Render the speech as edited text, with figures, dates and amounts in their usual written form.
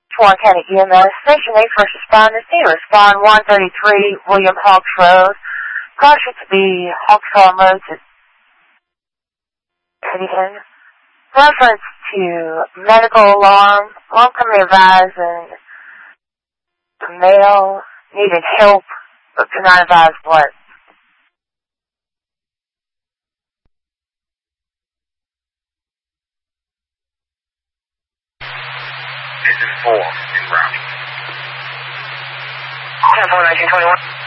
Warren County EMS, Station 8 first responders, need to respond 133 William Hawks Road. Caution to be Hawks Emergency. In reference to medical alarm company advising the male needed help, but could not advise what. Is informed in routing. 10-4-1921.